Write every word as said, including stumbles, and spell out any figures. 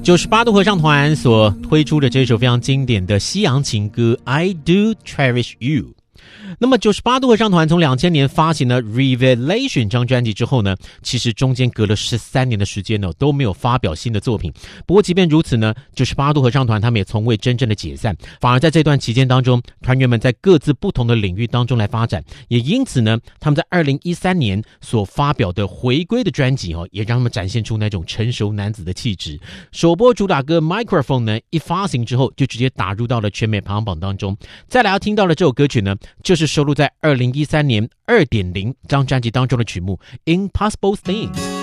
九十八度合唱团所推出的这首非常经典的西洋情歌 I Do Cherish You。那么九十八度合唱团从两千年发行了 Revelation 这张专辑之后呢，其实中间隔了十三年的时间呢，都没有发表新的作品。不过即便如此呢，九十八度合唱团他们也从未真正的解散，反而在这段期间当中，团员们在各自不同的领域当中来发展，也因此呢，他们在二零一三年所发表的回归的专辑哦，也让他们展现出那种成熟男子的气质。首播主打歌 Microphone 呢，一发行之后就直接打入到了全美排行榜当中。再来要听到的这首歌曲呢，就是收录在二零一三年 二点零 张专辑当中的曲目 Impossible Things。